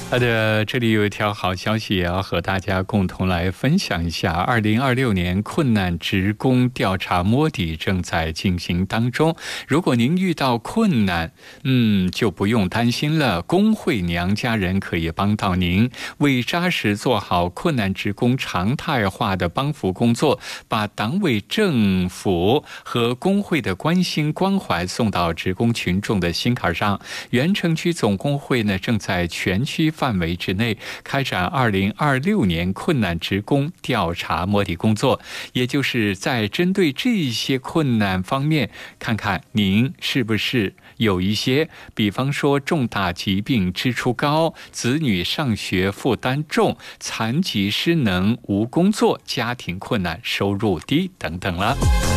好的，这里有一条好消息也要和大家共同来分享一下。2026年困难职工调查摸底正在进行当中。如果您遇到困难，就不用担心了，工会娘家人可以帮到您，为扎实做好困难职工常态化的帮扶工作，把党委政府和工会的关心关怀送到职工群众的心坎上。原城区总工会呢，正在全区范围之内开展2026年困难职工调查摸底工作，也就是在针对这些困难方面，看看您是不是有一些，比方说重大疾病支出高、子女上学负担重、残疾失能无工作、家庭困难收入低等等了。